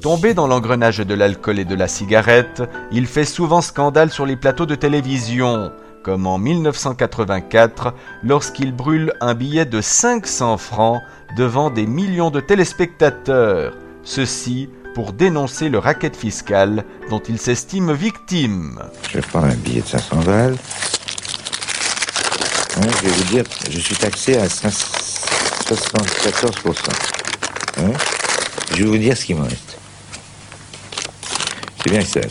Tombé dans l'engrenage de l'alcool et de la cigarette, il fait souvent scandale sur les plateaux de télévision, comme en 1984, lorsqu'il brûle un billet de 500 francs devant des millions de téléspectateurs, ceci pour dénoncer le racket fiscal dont il s'estime victime. Je vais prendre un billet de 500 balles. Je vais vous dire, je suis taxé à 74%. Je vais vous dire ce qui me reste. C'est bien que ça.